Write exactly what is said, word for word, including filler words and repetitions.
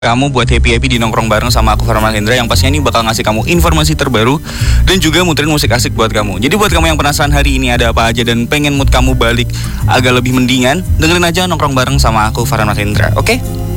kamu buat happy-happy di nongkrong bareng sama aku Farman Hendra yang pastinya ini bakal ngasih kamu informasi terbaru dan juga muterin musik asik buat kamu. Jadi buat kamu yang penasaran hari ini ada apa aja dan pengen mood kamu balik agak lebih mendingan, dengerin aja nongkrong bareng sama aku Farman Hendra, oke? Okay?